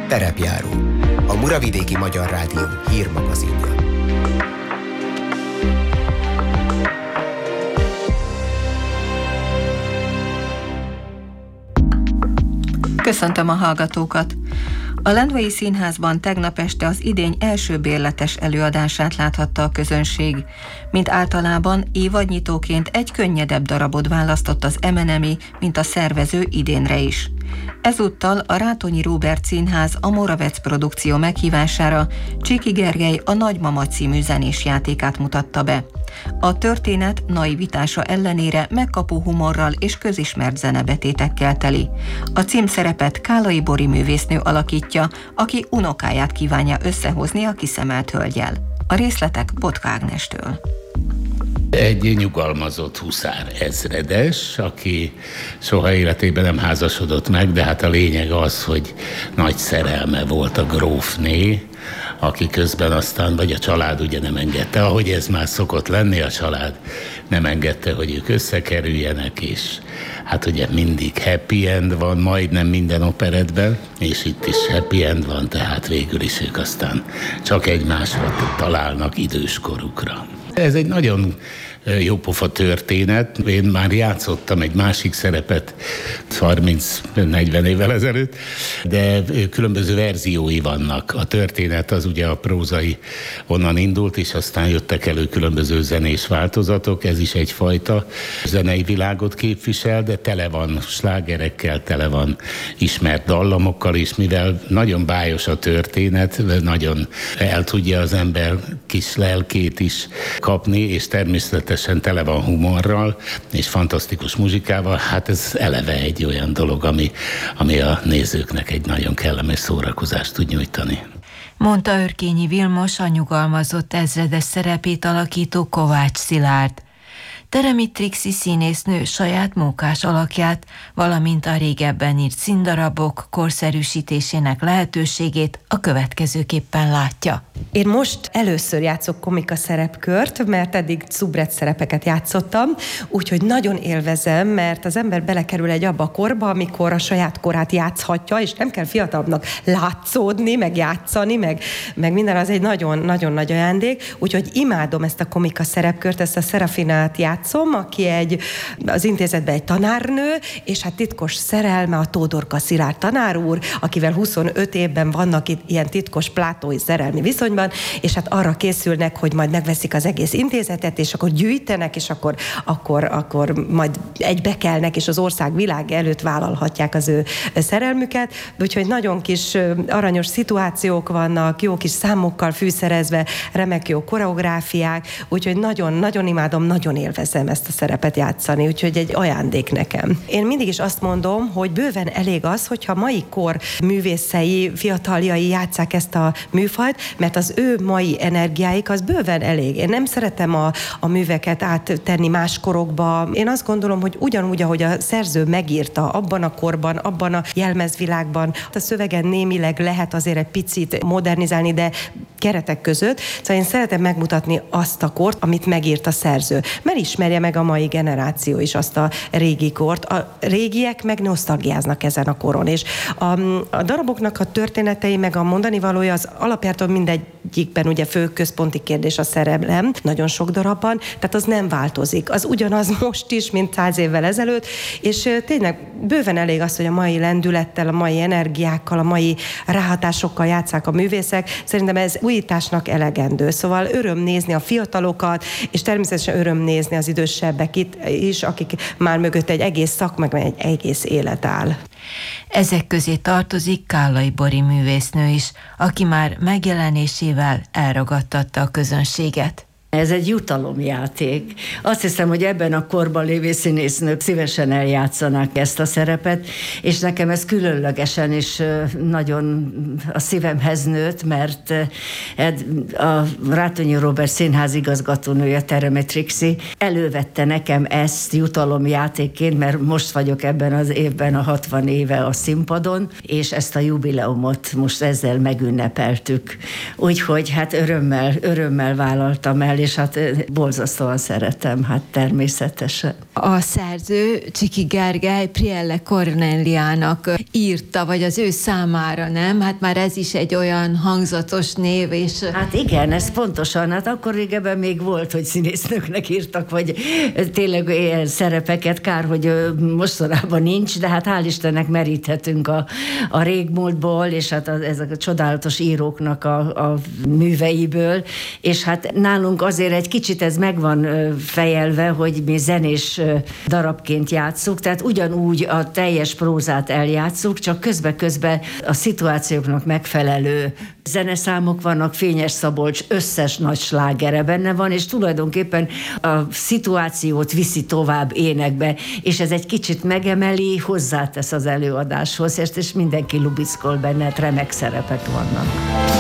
Terepjáró, a Muravidéki Magyar Rádió hírmagazinja. Köszöntöm a hallgatókat! A Lendvai Színházban tegnap este az idény első bérletes előadását láthatta a közönség. Mint általában évadnyitóként egy könnyedebb darabot választott az MNMI, mint a szervező idénre is. Ezúttal a Rátonyi Róbert Színház a Moravec produkció meghívására Csiki Gergely a Nagymama című zenés játékát mutatta be. A történet naivitása ellenére megkapó humorral és közismert zenebetétekkel teli. A címszerepet Kállai Bori művésznő alakítja, aki unokáját kívánja összehozni a kiszemelt hölggyel. A részletek Botka Ágnestől. Egy nyugalmazott huszár ezredes, aki soha életében nem házasodott meg, de hát a lényeg az, hogy nagy szerelme volt a grófné, aki közben aztán, vagy a család ugye nem engedte, ahogy ez már szokott lenni, a család nem engedte, hogy ők összekerüljenek, és hát ugye mindig happy end van, majdnem minden operettben, és itt is happy end van, tehát végül is ők aztán csak egymásra találnak időskorukra. Ez egy nagyon jópofa történet. Én már játszottam egy másik szerepet 30-40 évvel ezelőtt, de különböző verziói vannak. A történet az ugye a prózai onnan indult, és aztán jöttek elő különböző zenés változatok. Ez is egyfajta zenei világot képvisel, de tele van slágerekkel, tele van ismert dallamokkal is, mivel nagyon bájos a történet, nagyon el tudja az ember kis lelkét is kapni, és természetesen tele van humorral, és fantasztikus muzsikával, hát ez eleve egy olyan dolog, ami a nézőknek egy nagyon kellemes szórakozást tud nyújtani. Mondta Örkényi Vilmos, a nyugalmazott ezredes szerepét alakító Kovács Szilárd. Teremi Trixi színésznő saját mókás alakját, valamint a régebben írt színdarabok korszerűsítésének lehetőségét a következőképpen látja. Én most először játszok komika szerepkört, mert eddig szubret szerepeket játszottam, úgyhogy nagyon élvezem, mert az ember belekerül egy abba a korba, amikor a saját korát játszhatja, és nem kell fiatalabbnak látszódni, meg játszani, meg minden, az egy nagyon-nagyon nagy ajándék, úgyhogy imádom ezt a komika szerepkört, ezt a Szerafinát játszom, aki az intézetben egy tanárnő, és hát titkos szerelme a Tódorka Szilárd tanár úr, akivel 25 évben vannak itt ilyen titkos plátói szerelmi viszonyban, és hát arra készülnek, hogy majd megveszik az egész intézetet, és akkor gyűjtenek, és akkor majd egybekelnek, és az ország világ előtt vállalhatják az ő szerelmüket. Úgyhogy nagyon kis aranyos szituációk vannak, jó kis számokkal fűszerezve, remek jó koreográfiák, úgyhogy nagyon-nagyon imádom, nagyon élvezem ezt a szerepet játszani, úgyhogy egy ajándék nekem. Én mindig is azt mondom, hogy bőven elég az, hogyha mai kor művészei, fiataljai játsszák ezt a műfajt, mert az ő mai energiáik az bőven elég. Én nem szeretem a műveket áttenni más korokba. Én azt gondolom, hogy ugyanúgy, ahogy a szerző megírta abban a korban, abban a jelmezvilágban, a szövegen némileg lehet azért egy picit modernizálni, de keretek között. Szóval én szeretem megmutatni azt a kort, amit megírt a szerző. Mert ismerje meg a mai generáció is azt a régi kort. A régiek meg nosztalgiáznak ezen a koron. És a daraboknak a történetei, meg a mondani valója az alapjától mindegyikben ugye fő központi kérdés a szerelem, nagyon sok darabban, tehát az nem változik. Az ugyanaz most is, mint 100 évvel ezelőtt, és tényleg bőven elég az, hogy a mai lendülettel, a mai energiákkal, a mai ráhatásokkal játsszák a művészek. Szerintem ez újításnak elegendő. Szóval öröm nézni a fiatalokat, és természetesen öröm nézni az idősebbek is, akik már mögött egy egész szakma, meg egy egész élet áll. Ezek közé tartozik Kállai Bori művésznő is, aki már megjelenésével elragadtatta a közönséget. Ez egy jutalomjáték. Azt hiszem, hogy ebben a korban lévő színésznők szívesen eljátszanák ezt a szerepet, és nekem ez különlegesen is nagyon a szívemhez nőtt, mert a Rátonyi Róbert Színház igazgatónője, Teremi Trixi elővette nekem ezt jutalomjátékként, mert most vagyok ebben az évben a 60 éve a színpadon, és ezt a jubileumot most ezzel megünnepeltük. Úgyhogy hát örömmel vállaltam el, el, és hát borzasztóan szeretem, hát természetesen. A szerző, Csiki Gergely, Prielle Corneliának írta, vagy az ő számára, nem? Hát már ez is egy olyan hangzatos név, és... Hát igen, ez pontosan, hát akkor régebben még volt, hogy színésznőknek írtak, vagy tényleg ilyen szerepeket, kár, hogy mostanában nincs, de hát hál' Istennek meríthetünk a régmúltból, és hát ezek a csodálatos íróknak a műveiből, és hát nálunk azért egy kicsit ez meg van fejelve, hogy mi zenés darabként játsszuk, tehát ugyanúgy a teljes prózát eljátsszuk, csak közben a szituációknak megfelelő zeneszámok vannak, Fényes Szabolcs összes nagy slágere benne van, és tulajdonképpen a szituációt viszi tovább énekbe, és ez egy kicsit megemeli, hozzátesz az előadáshoz, és mindenki lubickol benne, remek szerepek vannak.